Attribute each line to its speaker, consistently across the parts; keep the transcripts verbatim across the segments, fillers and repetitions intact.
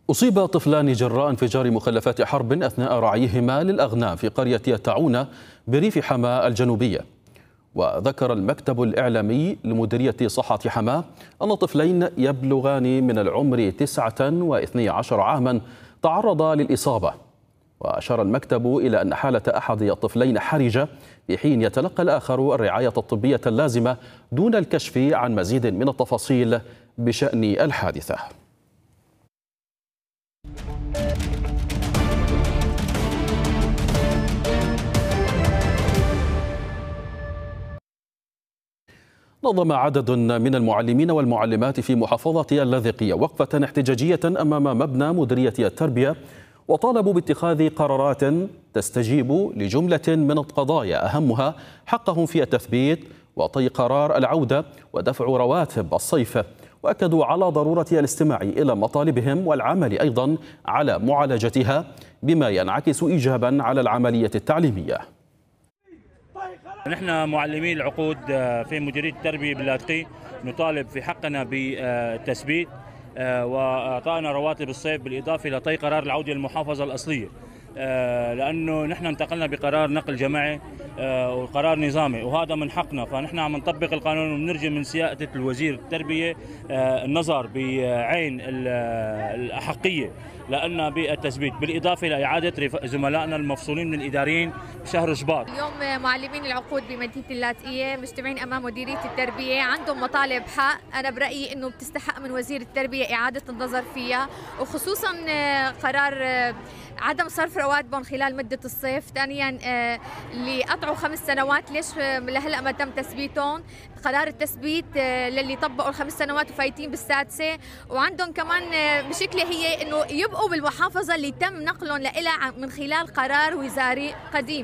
Speaker 1: أصيب طفلان جراء انفجار مخلفات حرب أثناء رعيهما للأغنام في قرية تعونة بريف حماة الجنوبية. وذكر المكتب الإعلامي لمديرية صحة حماة أن طفلين يبلغان من العمر تسعة واثني عشر عاما تعرضا للإصابة. وأشار المكتب إلى أن حالة أحد الطفلين حرجة في حين يتلقى الآخر الرعاية الطبية اللازمة دون الكشف عن مزيد من التفاصيل بشأن الحادثة. نظم عدد من المعلمين والمعلمات في محافظة اللاذقية وقفة احتجاجية أمام مبنى مديرية التربية، وطالبوا باتخاذ قرارات تستجيب لجملة من القضايا أهمها حقهم في التثبيت وطي قرار العودة ودفع رواتب الصيف. وأكدوا على ضرورة الاستماع إلى مطالبهم والعمل أيضا على معالجتها بما ينعكس إيجابا على العملية التعليمية.
Speaker 2: نحن معلمي العقود في مديرية التربية باللاذقية نطالب في حقنا بالتثبيت وإعطائنا رواتب الصيف بالإضافة لطي قرار العودة للمحافظة الأصلية، لأنه نحن انتقلنا بقرار نقل جماعي وقرار نظامي وهذا من حقنا، فنحن عم نطبق القانون وبنرجو من سيادة الوزير التربية النظر بعين الأحقية لأن بالتثبيت، بالإضافة لإعادة زملائنا المفصولين من الإداريين بشهر شباط.
Speaker 3: اليوم معلمين العقود بمدينة اللاذقية مجتمعين أمام مديرية التربية، عندهم مطالب حق، أنا برأيي إنه بتستحق من وزير التربية إعادة النظر فيها، وخصوصا قرار عدم صرف رواتبهم خلال مدة الصيف. ثانيا اللي قطعوا خمس سنوات ليش لهلا ما تم تثبيتهم، قرار التثبيت للي طبقوا الخمس سنوات وفايتين بالسادسة. وعندهم كمان مشكلة هي إنه يبقوا بالمحافظة اللي تم نقلهم لإلها من خلال قرار وزاري قديم.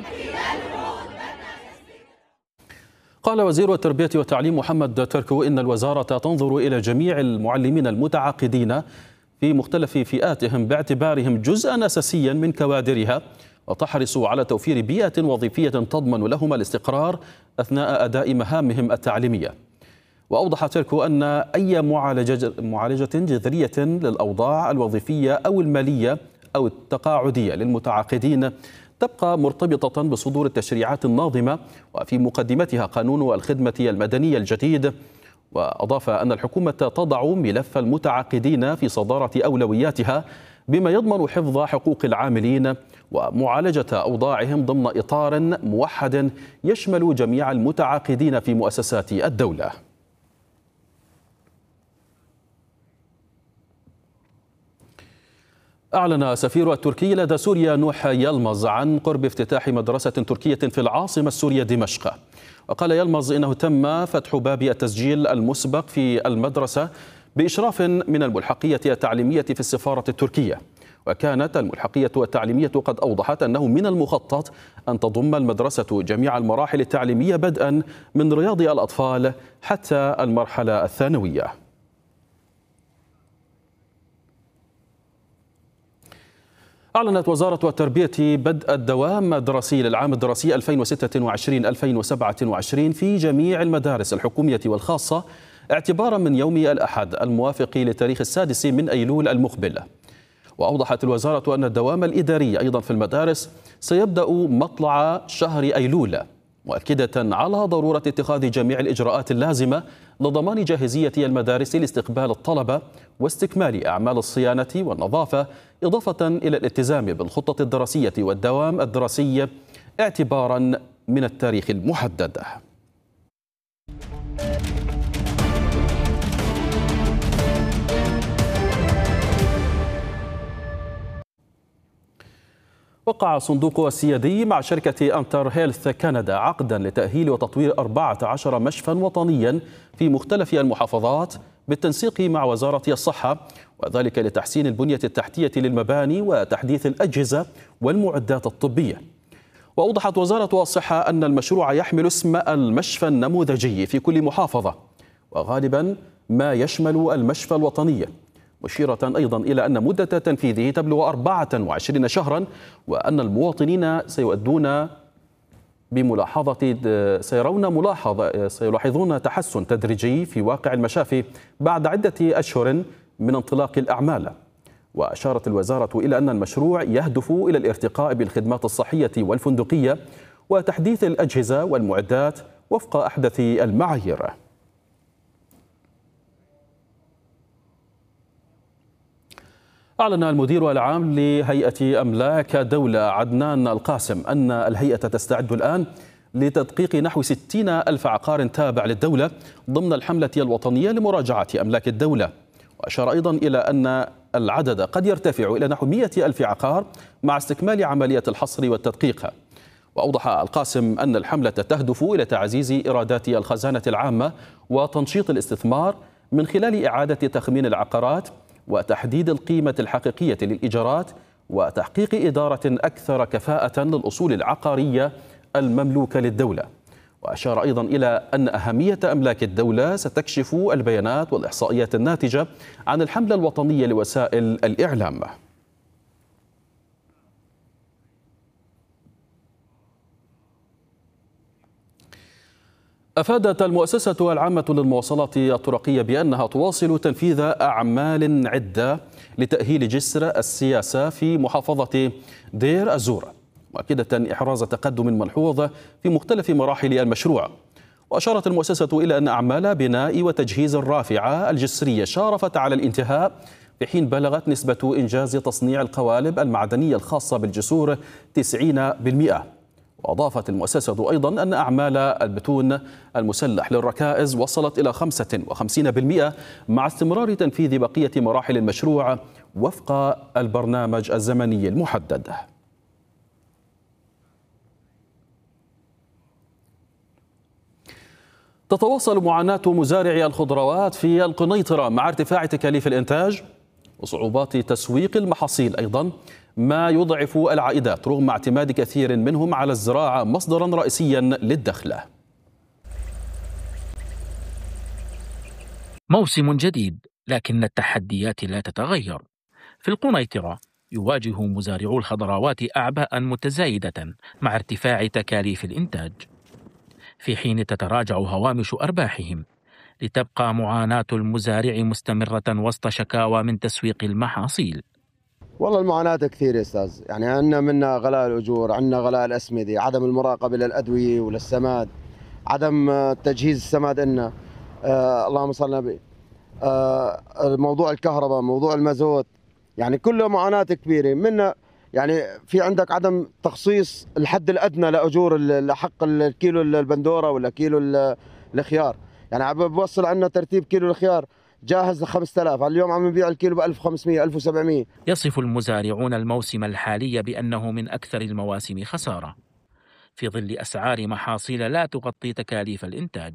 Speaker 1: قال وزير التربية والتعليم محمد تركو إن الوزارة تنظر إلى جميع المعلمين المتعاقدين في مختلف فئاتهم باعتبارهم جزءا أساسيا من كوادرها، وتحرص على توفير بيئة وظيفية تضمن لهم الاستقرار أثناء أداء مهامهم التعليمية. وأوضح تركو أن أي معالجة, معالجة جذرية للأوضاع الوظيفية أو المالية أو التقاعدية للمتعاقدين تبقى مرتبطة بصدور التشريعات الناظمة وفي مقدمتها قانون الخدمة المدنية الجديد. وأضاف أن الحكومة تضع ملف المتعاقدين في صدارة أولوياتها بما يضمن حفظ حقوق العاملين ومعالجة أوضاعهم ضمن إطار موحد يشمل جميع المتعاقدين في مؤسسات الدولة. أعلن سفير التركي لدى سوريا نوح يلمز عن قرب افتتاح مدرسة تركية في العاصمة السورية دمشق. وقال يلمز إنه تم فتح باب التسجيل المسبق في المدرسة بإشراف من الملحقية التعليمية في السفارة التركية. وكانت الملحقية التعليمية قد أوضحت أنه من المخطط أن تضم المدرسة جميع المراحل التعليمية بدءا من رياض الأطفال حتى المرحلة الثانوية. أعلنت وزارة التربية بدء الدوام الدراسي للعام الدراسي ألفين وستة وعشرين ألفين وسبعة وعشرين في جميع المدارس الحكومية والخاصة اعتبارا من يوم الأحد الموافق لتاريخ السادس من أيلول المقبل. وأوضحت الوزارة أن الدوام الإداري أيضا في المدارس سيبدأ مطلع شهر أيلول، مؤكدة على ضرورة اتخاذ جميع الإجراءات اللازمة لضمان جاهزية المدارس لاستقبال الطلبة واستكمال أعمال الصيانة والنظافة، إضافة إلى الالتزام بالخطة الدراسية والدوام الدراسي اعتبارا من التاريخ المحدد. وقع الصندوق السيادي مع شركة أنتر هيلث كندا عقدا لتأهيل وتطوير أربعة عشر مشفى وطنيا في مختلف المحافظات بالتنسيق مع وزارة الصحة، وذلك لتحسين البنية التحتية للمباني وتحديث الأجهزة والمعدات الطبية. وأوضحت وزارة الصحة أن المشروع يحمل اسم المشفى النموذجي في كل محافظة، وغالبا ما يشمل المشفى الوطني، مشيرة أيضا إلى أن مدة تنفيذه تبلغ أربعة وعشرين شهرا، وأن المواطنين سيؤدون بملاحظة سيرون ملاحظة سيلاحظون تحسن تدريجي في واقع المشافي بعد عدة أشهر من انطلاق الأعمال. وأشارت الوزارة إلى أن المشروع يهدف إلى الارتقاء بالخدمات الصحية والفندقية وتحديث الأجهزة والمعدات وفق أحدث المعايير. أعلن المدير العام لهيئة أملاك دولة عدنان القاسم أن الهيئة تستعد الآن لتدقيق نحو ستين ألف عقار تابع للدولة ضمن الحملة الوطنية لمراجعة أملاك الدولة. وأشار أيضا إلى أن العدد قد يرتفع إلى نحو مئة ألف عقار مع استكمال عملية الحصر والتدقيق. وأوضح القاسم أن الحملة تهدف إلى تعزيز إيرادات الخزانة العامة وتنشيط الاستثمار من خلال إعادة تخمين العقارات وتحديد القيمة الحقيقية للإيجارات وتحقيق إدارة أكثر كفاءة للأصول العقارية المملوكة للدولة. وأشار أيضا إلى أن أهمية أملاك الدولة ستكشف البيانات والإحصائيات الناتجة عن الحملة الوطنية لوسائل الإعلام. أفادت المؤسسة العامة للمواصلات الطرقية بأنها تواصل تنفيذ أعمال عدة لتأهيل جسر السياسة في محافظة دير الزور، مؤكدة إحراز تقدم ملحوظ في مختلف مراحل المشروع. وأشارت المؤسسة إلى أن أعمال بناء وتجهيز الرافعة الجسرية شارفت على الانتهاء، في حين بلغت نسبة إنجاز تصنيع القوالب المعدنية الخاصة بالجسور تسعين بالمئة. وأضافت المؤسسة أيضا أن أعمال البتون المسلح للركائز وصلت إلى خمسة وخمسين بالمئة مع استمرار تنفيذ بقية مراحل المشروع وفق البرنامج الزمني المحدد. تتواصل معاناة مزارعي الخضروات في القنيطرة مع ارتفاع تكاليف الإنتاج وصعوبات تسويق المحاصيل، أيضا ما يضعف العائدات رغم اعتماد كثير منهم على الزراعة مصدرا رئيسيا للدخل.
Speaker 4: موسم جديد لكن التحديات لا تتغير. في القنيطرة يواجه مزارعو الخضروات أعباء متزايدة مع ارتفاع تكاليف الإنتاج، في حين تتراجع هوامش أرباحهم، لتبقى معاناة المزارع مستمرة وسط شكاوى من تسويق المحاصيل.
Speaker 5: والله المعاناة كثير يا أستاذ، يعني عندنا منا غلاء الأجور، عندنا غلاء الأسمدة، عدم المراقبة للأدوية وللسماد، عدم تجهيز السماد لنا، آه اللهم صل على النبي، آه موضوع الكهرباء، موضوع المازوت، يعني كله معاناة كبيرة. منا يعني في عندك عدم تخصيص الحد الأدنى لأجور لحق الكيلو البندورة ولا كيلو الخيار، يعني بوصل عندنا ترتيب كيلو الخيار جاهز ل خمسة آلاف، اليوم عم نبيع الكيلو ب ألف وخمسمئة ألف وسبعمئة.
Speaker 4: يصف المزارعون الموسم الحالي بأنه من أكثر المواسم خسارة في ظل أسعار محاصيل لا تغطي تكاليف الإنتاج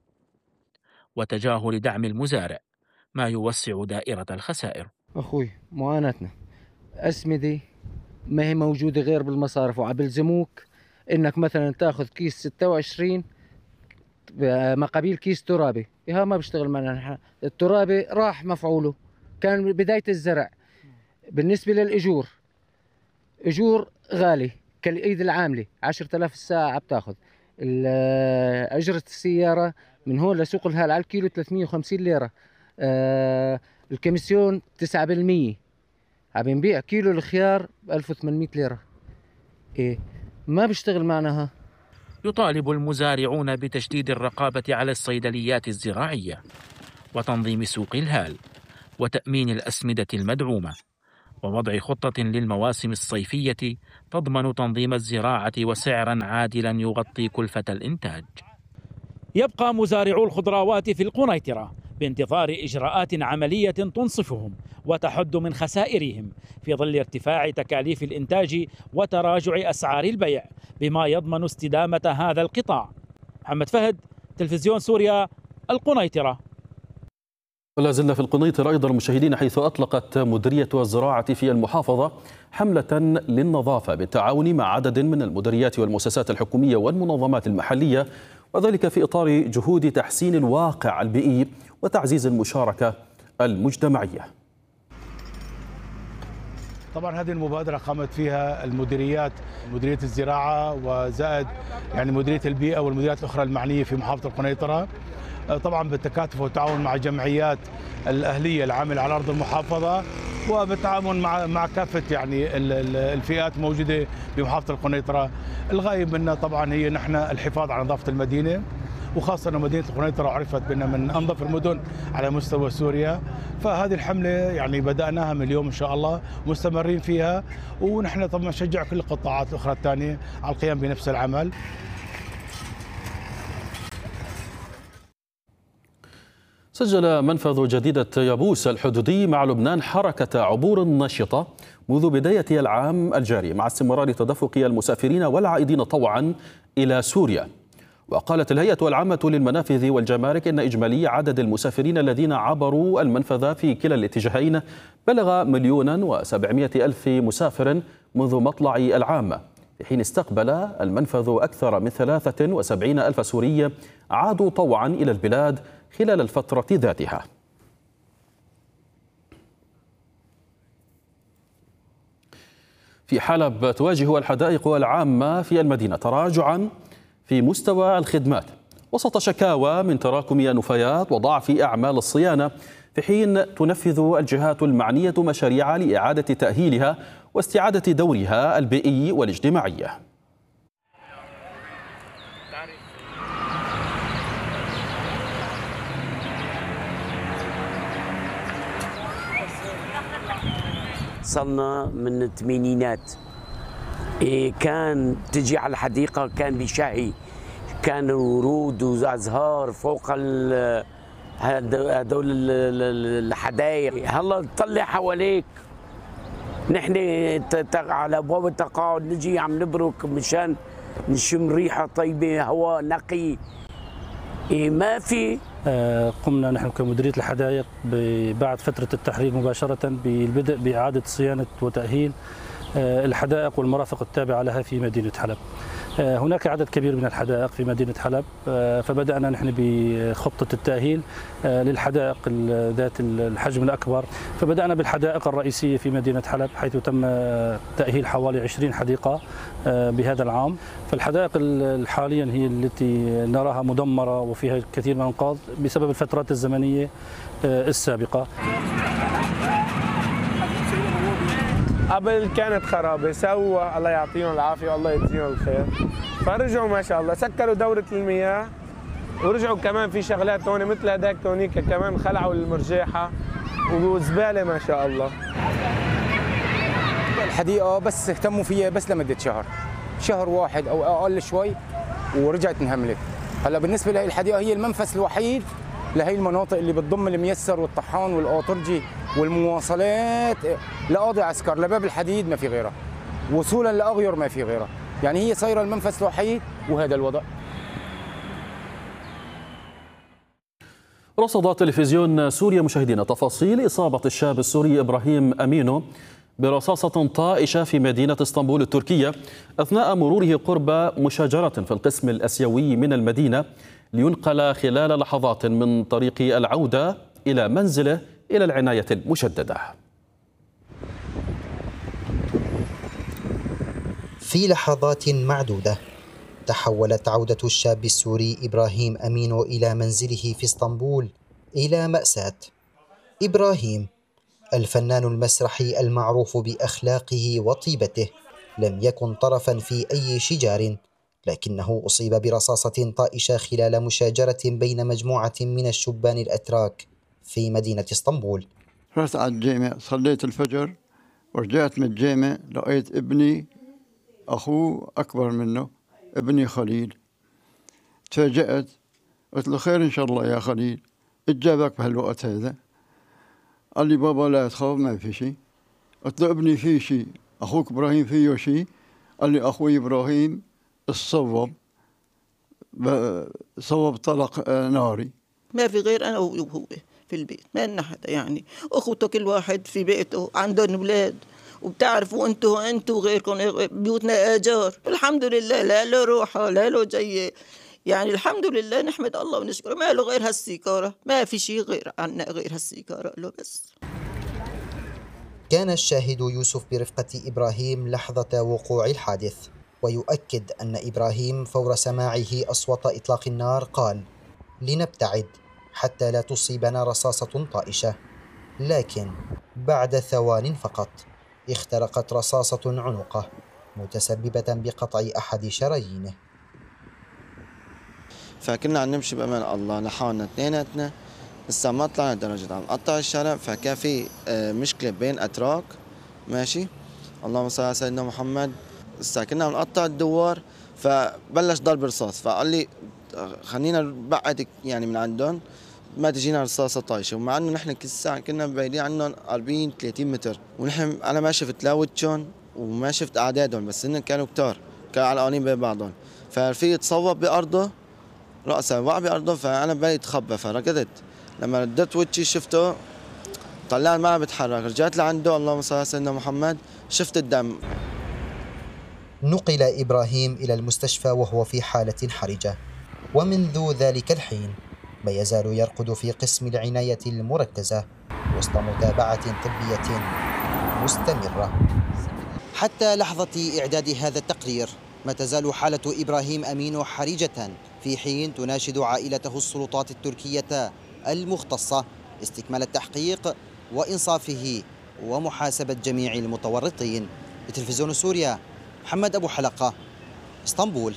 Speaker 4: وتجاهل دعم المزارع ما يوسع دائرة الخسائر.
Speaker 6: أخوي معاناتنا أسمدة ما هي موجودة غير بالمصارف، وعبلزموك إنك مثلا تاخذ كيس ستة وعشرين مقابل كيس ترابي، ها ما بيشتغل معنا. الترابي راح مفعوله، كان بداية الزرع. بالنسبة للأجور، أجور غالي كالإيد العاملة عشرة آلاف الساعة بتاخذ. أجرة السيارة من هون لسوق الهال على الكيلو ثلاثمئة وخمسين ليرة. آه الكميسيون تسعة بالمئة، عم نبيع كيلو الخيار ب ألف وثمانمئة ليرة. إيه ما بيشتغل معناها.
Speaker 4: يطالب المزارعون بتشديد الرقابة على الصيدليات الزراعية وتنظيم سوق الهال وتأمين الأسمدة المدعومة ووضع خطة للمواسم الصيفية تضمن تنظيم الزراعة وسعرا عادلا يغطي كلفة الإنتاج.
Speaker 7: يبقى مزارعو الخضروات في القنيطرة بانتظار إجراءات عملية تنصفهم وتحد من خسائرهم في ظل ارتفاع تكاليف الإنتاج وتراجع أسعار البيع، بما يضمن استدامة هذا القطاع. محمد فهد، تلفزيون سوريا، القنيطرة.
Speaker 1: ولا زلنا في القنيطرة أيضا المشاهدين، حيث أطلقت مديرية الزراعة في المحافظة حملة للنظافة بالتعاون مع عدد من المديريات والمؤسسات الحكومية والمنظمات المحلية، وذلك في إطار جهود تحسين الواقع البيئي وتعزيز المشاركة المجتمعية.
Speaker 8: طبعا هذه المبادرة قامت فيها المديريات، مديرية الزراعة وزائد يعني مديرية البيئة والمديريات الأخرى المعنية في محافظة القنيطرة، طبعا بالتكاتف والتعاون مع الجمعيات الأهلية العاملة على أرض المحافظة وبالتعاون مع مع كافه يعني الفئات الموجوده بمحافظه القنيطره. الغايه منا طبعا هي نحن الحفاظ على نظافه المدينه، وخاصه انه مدينه القنيطره عرفت بأنها من انظف المدن على مستوى سوريا. فهذه الحمله يعني بداناها من اليوم ان شاء الله، مستمرين فيها، ونحن طبعا نشجع كل القطاعات الاخرى الثانيه على القيام بنفس العمل.
Speaker 1: سجل منفذ جديدة يابوس الحدودي مع لبنان حركة عبور نشطة منذ بداية العام الجاري مع استمرار تدفق المسافرين والعائدين طوعا إلى سوريا. وقالت الهيئة العامة للمنافذ والجمارك إن إجمالي عدد المسافرين الذين عبروا المنفذ في كلا الاتجاهين بلغ مليونا وسبعمائة ألف مسافر منذ مطلع العام، في حين استقبل المنفذ أكثر من ثلاثة وسبعين ألف سوري عادوا طوعا إلى البلاد خلال الفترة ذاتها. في حلب تواجه الحدائق العامة في المدينة تراجعا في مستوى الخدمات وسط شكاوى من تراكم نفايات وضعف أعمال الصيانة، في حين تنفذ الجهات المعنية مشاريع لإعادة تأهيلها واستعادة دورها البيئي والاجتماعي.
Speaker 9: صلنا من الثمانينات إيه كان تجي على الحديقة كان بشهي، كان ورود وازهار فوق هدول الحدائق. هلا تطلع حواليك نحن على ابواب التقاعد نجي عم نبرك مشان نشم ريحه طيبه، هواء نقي. إيه ما في.
Speaker 10: قمنا نحن كمديرية الحدائق بعد فترة التحرير مباشرة بالبدء بإعادة صيانة وتأهيل الحدائق والمرافق التابعة لها في مدينة حلب. هناك عدد كبير من الحدائق في مدينة حلب، فبدأنا نحن بخطة التأهيل للحدائق ذات الحجم الأكبر. فبدأنا بالحدائق الرئيسية في مدينة حلب حيث تم تأهيل حوالي عشرين حديقة بهذا العام. فالحدائق حاليا هي التي نراها مدمرة وفيها الكثير من الأنقاض بسبب الفترات الزمنية السابقة.
Speaker 11: قبل كانت خرابة، سووا الله يعطيهم العافية والله يجزيهم الخير، فرجعوا ما شاء الله سكروا دورة المياه، ورجعوا كمان في شغلات هون مثل هداك هونيك كمان خلعوا المرجاحة وزبالة ما شاء الله.
Speaker 12: الحديقة بس اهتموا فيها بس لمدة شهر، شهر واحد أو أقل شوي ورجعت انهملت. هلا بالنسبة لهي الحديقة هي المنفذ الوحيد لهي المناطق اللي بتضم الميسر والطحان والقاطرجي والمواصلات لقاضي عسكر لباب الحديد، ما في غيرها، وصولا لأغير ما في غيرها، يعني هي صايرة المنفذ الوحيد وهذا الوضع.
Speaker 1: رصد تلفزيون سوريا مشاهدينا تفاصيل إصابة الشاب السوري إبراهيم أمينو برصاصة طائشة في مدينة اسطنبول التركية أثناء مروره قرب مشاجرة في القسم الأسيوي من المدينة، لينقل خلال لحظات من طريق العودة إلى منزله إلى العناية المشددة.
Speaker 13: في لحظات معدودة تحولت عودة الشاب السوري إبراهيم أمينو إلى منزله في اسطنبول إلى مأساة. إبراهيم الفنان المسرحي المعروف بأخلاقه وطيبته لم يكن طرفا في أي شجار، لكنه أصيب برصاصة طائشة خلال مشاجرة بين مجموعة من الشبان الأتراك في مدينة اسطنبول.
Speaker 14: رحت على الجامع صليت الفجر ورجعت من الجامع لقيت ابني أخوه أكبر منه ابني خليل. تفاجأت قلت له خير إن شاء الله يا خليل، إجابك بهالوقت هذا؟ قال لي بابا لا تخاف ما في شيء. قلت له ابني فيه شيء، أخوك إبراهيم فيه شيء؟ قال لي أخوي إبراهيم الصوب صوب طلق ناري.
Speaker 15: ما في غير أنا وهو في البيت، ما لنا حدا، يعني أخوته كل واحد في بيته عندهم أولاد، وبتعرفوا أنتوا أنتوا غيركم بيوتنا آجار، الحمد لله لا له روحة لا له جاية، يعني الحمد لله نحمد الله ونشكره. ما له غير هالسيكارة، ما في شيء غير عنا غير هالسيكارة له بس.
Speaker 13: كان الشاهد يوسف برفقة إبراهيم لحظة وقوع الحادث، ويؤكد أن إبراهيم فور سماعه أصوات إطلاق النار قال: لنبتعد حتى لا تصيبنا رصاصة طائشة. لكن بعد ثوان فقط اخترقت رصاصة عنقه متسببة بقطع أحد شرايينه.
Speaker 16: فكنا عم نمشي بأمان الله لحالنا اثنيناتنا، لسه ما طلعنا درجة عم نقطع الشارع، فكان في مشكلة بين أتراك ماشي، اللهم صل على سيدنا محمد. لسه كنا عم نقطع الدوار فبلش ضرب رصاص، فقال لي خلينا نبعد يعني من عندهم ما تجينا رصاصة طايشة، ومع انه نحن كل ساعة كنا بعيدين عنهم أربعين ثلاثين متر، ونحن انا ما شفت لا وجههم وما شفت اعدادهم، بس هن كانوا كتار، كانوا علقانين بين بعضهم. فرفيق تصوب بأرضه رأسه وقع بأرضه، فأنا بالي اتخبى فركضت، لما ردت وجهي شفته طلعت ما عم بتحرك، رجعت لعنده اللهم صل على سيدنا محمد شفت الدم.
Speaker 13: نقل إبراهيم إلى المستشفى وهو في حالة حرجة، ومنذ ذلك الحين ما يزال يرقد في قسم العناية المركزة وسط متابعة طبية مستمرة. حتى لحظة إعداد هذا التقرير ما تزال حالة إبراهيم أمينو حرجة، في حين تناشد عائلته السلطات التركية المختصة استكمال التحقيق وإنصافه ومحاسبة جميع المتورطين. بتلفزيون سوريا، محمد أبو حلقة، اسطنبول.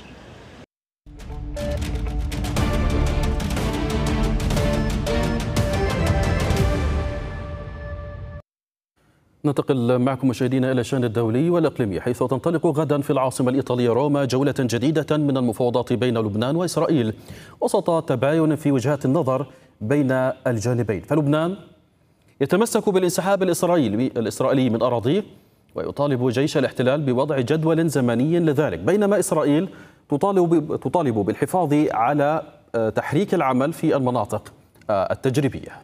Speaker 1: ننتقل معكم مشاهدينا إلى الشأن الدولي والإقليمي، حيث تنطلق غدا في العاصمة الإيطالية روما جولة جديدة من المفاوضات بين لبنان وإسرائيل وسط تباين في وجهات النظر بين الجانبين. فلبنان يتمسك بالانسحاب الإسرائيلي الإسرائيلي من أراضيه ويطالب جيش الاحتلال بوضع جدول زمني لذلك، بينما إسرائيل تطالب تطالب بالحفاظ على تحريك العمل في المناطق التجريبية.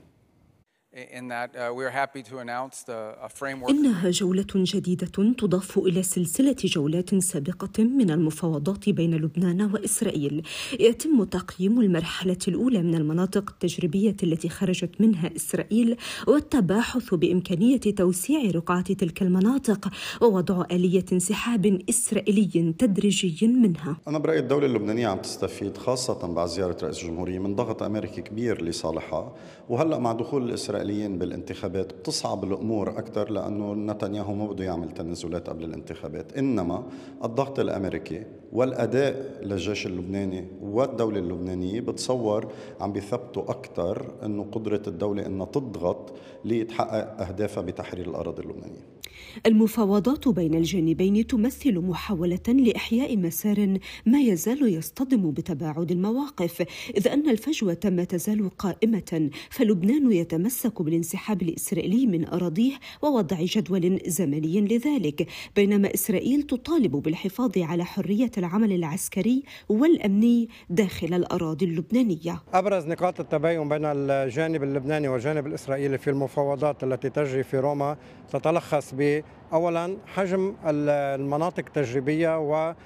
Speaker 17: إنها جولة جديدة تضاف إلى سلسلة جولات سابقة من المفاوضات بين لبنان وإسرائيل. يتم تقييم المرحلة الأولى من المناطق التجريبية التي خرجت منها إسرائيل والتباحث بإمكانية توسيع رقعة تلك المناطق ووضع آلية انسحاب إسرائيلي تدريجي منها.
Speaker 18: أنا برأيي الدولة اللبنانية عم تستفيد خاصة بعد زيارة رئيس الجمهورية من ضغط أمريكي كبير لصالحها، وهلأ مع دخول الإسرائيليين بالانتخابات بتصعب الأمور أكثر، لأنه نتنياهو ما بده يعمل تنازلات قبل الانتخابات، إنما الضغط الأمريكي والأداء للجيش اللبناني والدولة اللبنانية بتصور عم بيثبتوا أكثر أنه قدرة الدولة أنها تضغط لتحقق أهدافها بتحرير الأراضي اللبنانية.
Speaker 17: المفاوضات بين الجانبين تمثل محاولة لإحياء مسار ما يزال يصطدم بتباعد المواقف، إذ أن الفجوة ما تزال قائمة، فلبنان يتمسك بالانسحاب الإسرائيلي من أراضيه ووضع جدول زمني لذلك، بينما إسرائيل تطالب بالحفاظ على حرية العمل العسكري والأمني داخل الأراضي اللبنانية.
Speaker 19: أبرز نقاط التباين بين الجانب اللبناني والجانب الإسرائيلي في المفاوضات التي تجري في روما تتلخص ب أولا حجم المناطق التجريبية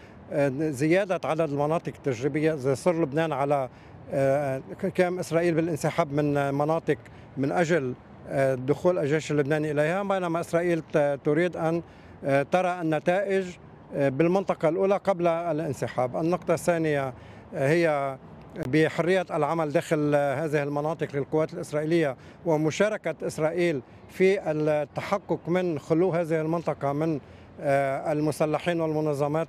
Speaker 19: وزيادة عدد المناطق التجريبية، إذا صار لبنان على كام إسرائيل بالانسحاب من مناطق من أجل دخول الجيش اللبناني إليها، بينما إسرائيل تريد أن ترى النتائج بالمنطقة الأولى قبل الانسحاب. النقطة الثانية هي بحرية العمل داخل هذه المناطق للقوات الإسرائيلية ومشاركة إسرائيل في التحقق من خلو هذه المنطقة من المسلحين والمنظمات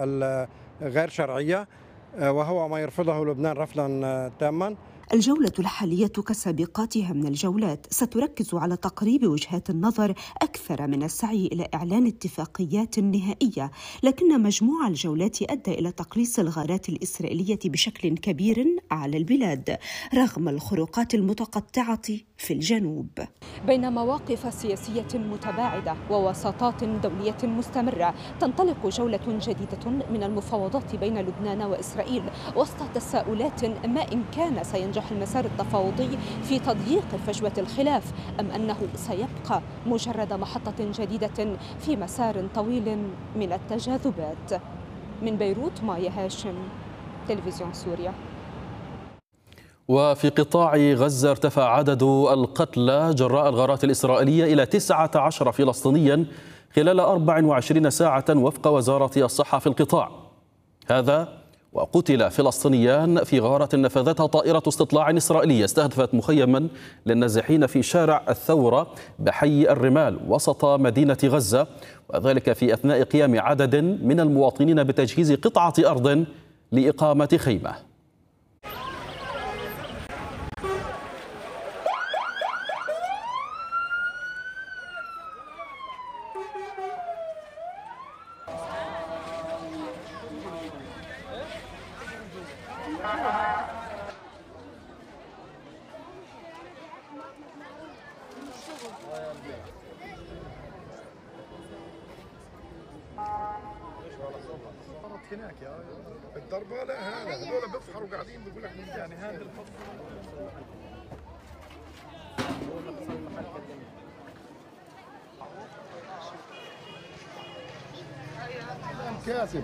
Speaker 19: الغير شرعية، وهو ما يرفضه لبنان رفضا تاما.
Speaker 17: الجولة الحالية كسابقاتها من الجولات ستركز على تقريب وجهات النظر أكثر من السعي إلى إعلان اتفاقيات نهائية، لكن مجموع الجولات أدى إلى تقليص الغارات الإسرائيلية بشكل كبير على البلاد رغم الخروقات المتقطعة في الجنوب. بين مواقف سياسية متباعدة ووساطات دولية مستمرة تنطلق جولة جديدة من المفاوضات بين لبنان وإسرائيل وسط تساؤلات ما إن كان سينجح المسار التفاوضي في تضييق فجوة الخلاف أم أنه سيبقى مجرد محطة جديدة في مسار طويل من التجاذبات. من بيروت مايا هاشم، تلفزيون سوريا.
Speaker 1: وفي قطاع غزة ارتفع عدد القتلى جراء الغارات الإسرائيلية إلى تسعة عشر فلسطينيا خلال أربع وعشرين ساعة وفق وزارة الصحة في القطاع. هذا وقتل فلسطينيان في غارة نفذتها طائرة استطلاع إسرائيلية استهدفت مخيما للنازحين في شارع الثورة بحي الرمال وسط مدينة غزة، وذلك في أثناء قيام عدد من المواطنين بتجهيز قطعة أرض لإقامة خيمة.
Speaker 20: هناك يا الضربه لا هذا هذول بيفخروا قاعدين بيقول لك يعني هذا كاسب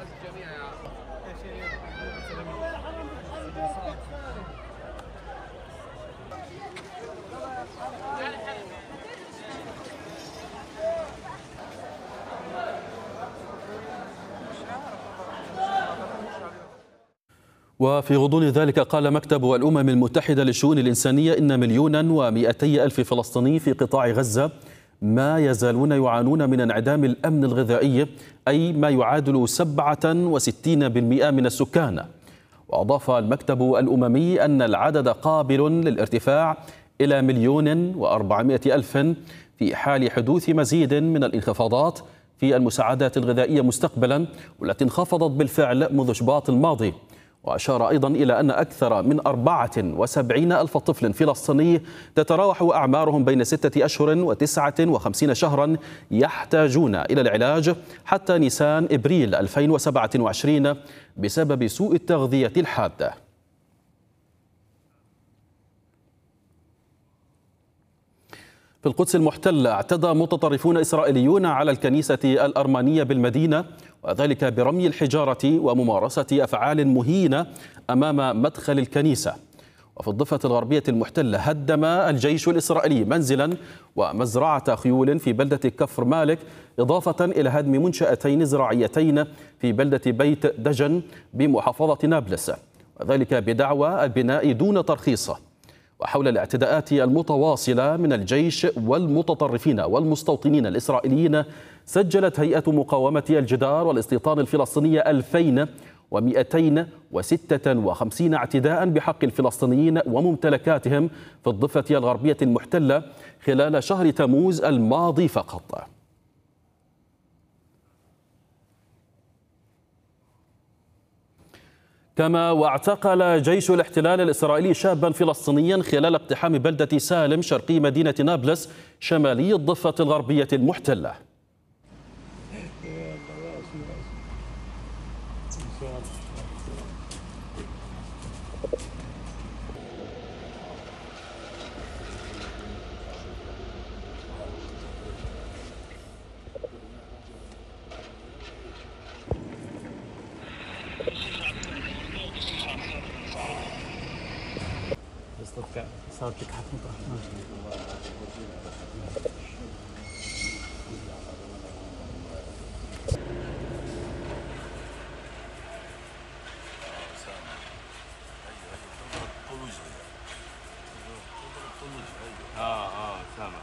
Speaker 1: وفي غضون ذلك قال مكتب الأمم المتحدة للشؤون الإنسانية إن مليونا ومئتي ألف فلسطيني في قطاع غزة ما يزالون يعانون من انعدام الأمن الغذائي، أي ما يعادل سبعة وستين بالمئة من السكان. وأضاف المكتب الأممي أن العدد قابل للارتفاع إلى مليون وأربعمائة ألف في حال حدوث مزيد من الانخفاضات في المساعدات الغذائية مستقبلا، والتي انخفضت بالفعل منذ شباط الماضي. وأشار أيضا إلى أن أكثر من أربعة وسبعين ألف طفل فلسطيني تتراوح أعمارهم بين ستة أشهر وتسعة وخمسين شهرا يحتاجون إلى العلاج حتى نيسان إبريل ألفين وسبعة وعشرين بسبب سوء التغذية الحادة. في القدس المحتلة اعتدى متطرفون إسرائيليون على الكنيسة الأرمنية بالمدينة، وذلك برمي الحجارة وممارسة أفعال مهينة أمام مدخل الكنيسة. وفي الضفة الغربية المحتلة هدم الجيش الإسرائيلي منزلا ومزرعة خيول في بلدة كفر مالك، إضافة إلى هدم منشأتين زراعيتين في بلدة بيت دجن بمحافظة نابلس، وذلك بدعوى البناء دون ترخيص. وحول الاعتداءات المتواصلة من الجيش والمتطرفين والمستوطنين الإسرائيليين، سجلت هيئة مقاومة الجدار والاستيطان الفلسطينية ألفين ومئتين وستة وخمسين اعتداء بحق الفلسطينيين وممتلكاتهم في الضفة الغربية المحتلة خلال شهر تموز الماضي فقط. كما واعتقل جيش الاحتلال الإسرائيلي شابا فلسطينيا خلال اقتحام بلدة سالم شرقي مدينة نابلس شمالي الضفة الغربية المحتلة.
Speaker 21: صارت حفظ اه اه سامع.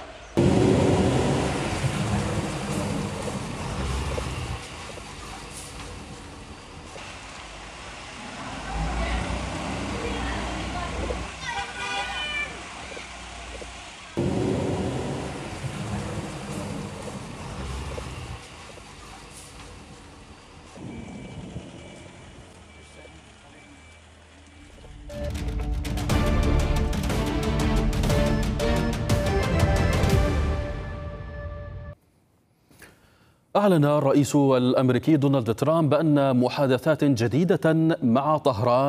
Speaker 1: أعلن الرئيس الأمريكي دونالد ترامب أن محادثات جديدة مع طهران